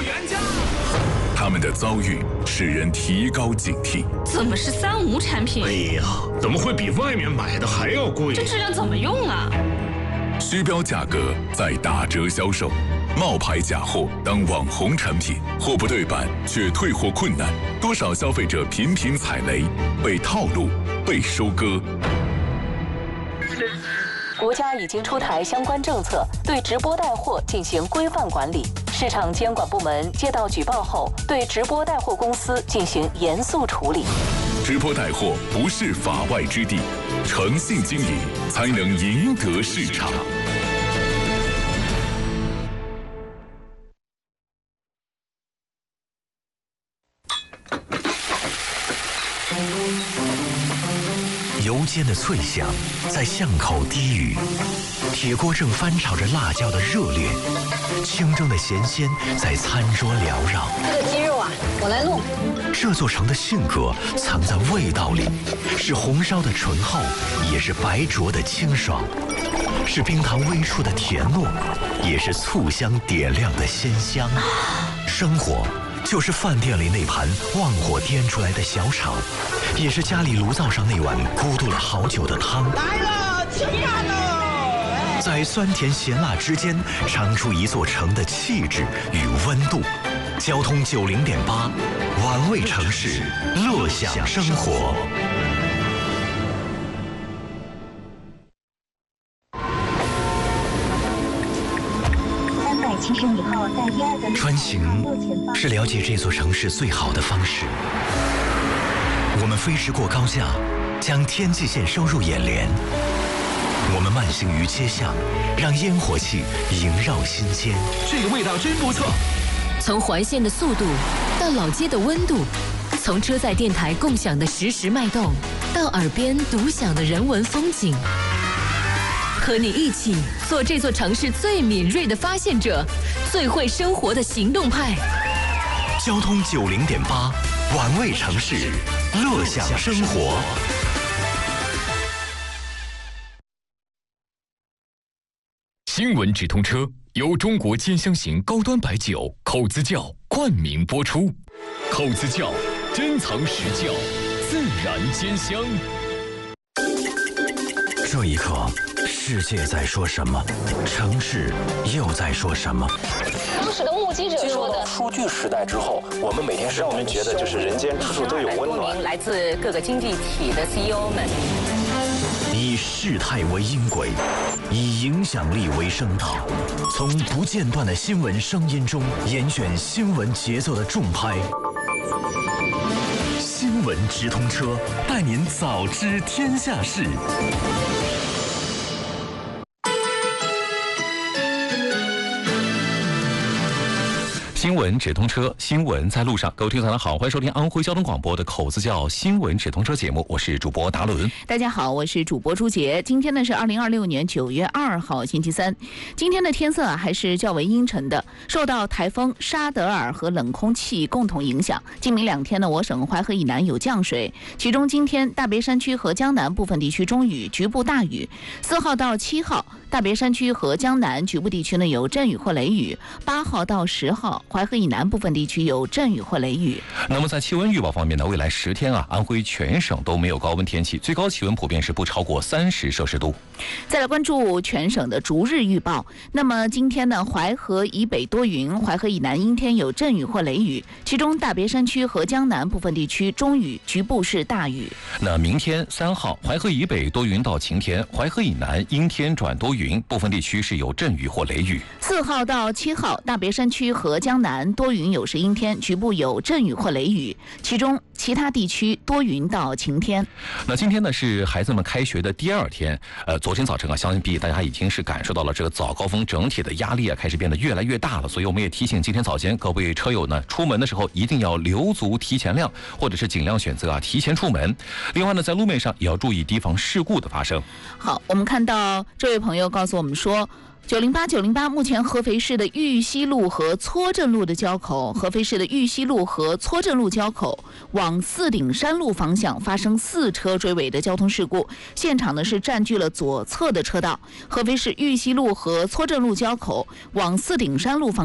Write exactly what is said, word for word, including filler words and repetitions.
原价。 他们的遭遇使人提高警惕。 怎么是三无产品？ 哎呀，怎么会比外面买的还要贵？ 这质量怎么用啊？ 虚标价格在打折销售，冒牌假货当网红产品，货不对版却退货困难，多少消费者频频踩雷，被套路，被收割。 国家已经出台相关政策，对直播带货进行规范管理。市场监管部门接到举报后，对直播带货公司进行严肃处理。 直播带货不是法外之地，诚信经营才能赢得市场。 油煎的脆响在巷口低语，铁锅正翻炒着辣椒的热烈，清蒸的咸鲜在餐桌缭绕。 这个鸡肉啊，我来弄。 这座城的性格藏在味道里，是红烧的醇厚，也是白灼的清爽，是冰糖微出的甜糯，也是醋香点亮的鲜香。生活就是饭店里那盘旺火颠出来的小炒，也是家里炉灶上那碗咕嘟了好久的汤。 来了，吃饭喽！ 在酸甜咸辣之间，尝出一座城的气质与温度。交通九零点八，玩味城市，乐享生活。穿行是了解这座城市最好的方式。我们飞驰过高架，将天际线收入眼帘。我们慢行于街巷，让烟火气萦绕心间。 这个味道真不错。 从环线的速度到老街的温度，从车载电台共享的实时脉动，到耳边独享的人文风景。和你一起做这座城市最敏锐的发现者，最会生活的行动派。 交通九零点八，玩味城市，乐享生活。 新闻直通车由中国尖香型高端白酒口子窖冠名播出，口子窖珍藏实窖，自然尖香。 这一刻，世界在说什么？城市又在说什么？ 当时的目击者说的， 数据时代之后，我们每天让我们觉得就是人间处处都有温暖。 来自各个经济体的 C E O 们， 以事态为音轨，以影响力为声道，从不间断的新闻声音中严选新闻节奏的重拍。新闻直通车，带您早知天下事。 新闻直通车，新闻在路上。各位听众大家好，欢迎收听安徽交通广播的口子窖新闻直通车节目，我是主播达伦。 大家好，我是主播朱杰。今天呢是二零二六年九月二号星期三。今天的天色啊还是较为阴沉的，受到台风沙德尔和冷空气共同影响。今明两天呢，我省淮河以南有降水，其中今天大别山区和江南部分地区中雨，局部大雨。四号到七号，大别山区和江南局部地区呢有阵雨或雷雨。八号到十号，淮河以南部分地区有阵雨或雷雨。 那么在气温预报方面呢，未来十天啊，安徽全省都没有高温天气，最高气温普遍是不超过三十摄氏度。 再来关注全省的逐日预报。那么今天呢，淮河以北多云，淮河以南阴天有阵雨或雷雨，其中大别山区和江南部分地区中雨，局部是大雨。 那明天三号，淮河以北多云到晴天，淮河以南阴天转多云，部分地区是有阵雨或雷雨。 四号到七号，大别山区和江南多云有时阴天，局部有阵雨或雷雨，其中其他地区多云到晴天。 那今天呢是孩子们开学的第二天，呃，昨天早晨啊，相信必大家已经是感受到了这个早高峰整体的压力啊开始变得越来越大了，所以我们也提醒今天早间各位车友呢，出门的时候一定要留足提前量，或者是尽量选择啊提前出门。另外呢，在路面上也要注意提防事故的发生。 好，我们看到这位朋友告诉我们说，九零八九零八，目前合肥市的玉溪路和搓镇路的交口，合肥市的玉溪路和搓镇路交口往四顶山路方向发生四车追尾的交通事故，现场呢是占据了左侧的车道。合肥市玉溪路和搓镇路交口往四顶山路方向